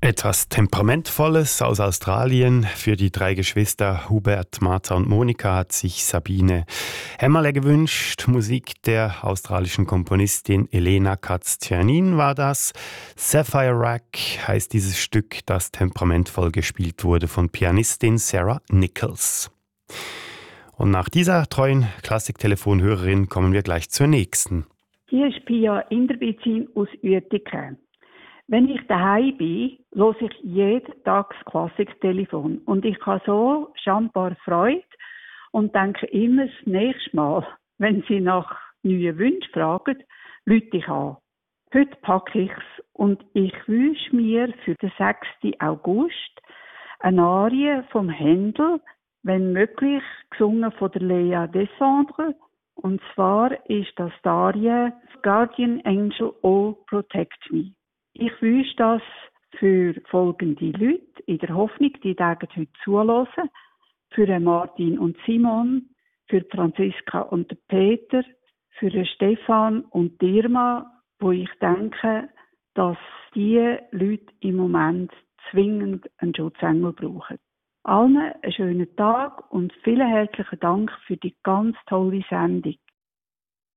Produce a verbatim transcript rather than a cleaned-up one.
Etwas Temperamentvolles aus Australien. Für die drei Geschwister Hubert, Martha und Monika hat sich Sabine Hämmerle gewünscht. Musik der australischen Komponistin Elena Katz-Tjernin war das. Sapphire Rack heißt dieses Stück, das temperamentvoll gespielt wurde von Pianistin Sarah Nichols. Und nach dieser treuen Klassik-Telefonhörerin kommen wir gleich zur nächsten. Hier ist Pia Inderbizin aus Uetingen. Wenn ich daheim bin, höre ich jeden Tag das Klassiktelefon. Und ich habe so schambar Freude und denke immer das nächste Mal, wenn Sie nach neuen Wünschen fragen, rufe ich an. Heute packe ich es und ich wünsche mir für den sechsten August eine Arie vom Händel, wenn möglich, gesungen von der Lea Descendre. Und zwar ist das die Arie Guardian Angel, Oh Protect Me. Ich wünsche das für folgende Leute, in der Hoffnung, die heute zuhören, für Martin und Simon, für Franziska und Peter, für Stefan und Irma, wo ich denke, dass diese Leute im Moment zwingend einen Schutzengel brauchen. Allen einen schönen Tag und vielen herzlichen Dank für die ganz tolle Sendung.